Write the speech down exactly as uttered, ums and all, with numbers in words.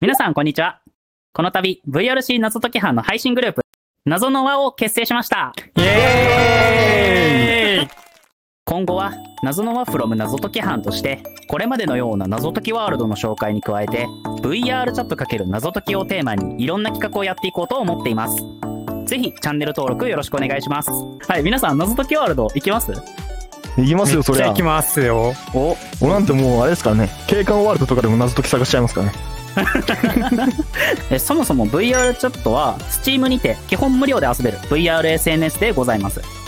皆さんこんにちは。この度 ブイアールシー 謎解き班の配信グループ謎の輪を結成しました。 イエーイ。 今後は謎の輪 from 謎解き班としてこれまでのような謎解きワールドの紹介に加えて ブイアール チャット×謎解きをテーマにいろんな企画をやっていこうと思っています。ぜひチャンネル登録よろしくお願いします。はい、皆さん謎解きワールド行きます？ 行きますよ、そりゃ。 行きますよ。 お、 俺なんてもうあれですからね、景観ワールドとかでも謎解き探しちゃいますからね。 えそもそも ブイアール チャットは Steam にて基本無料で遊べる ブイアールエスエヌエス でございます。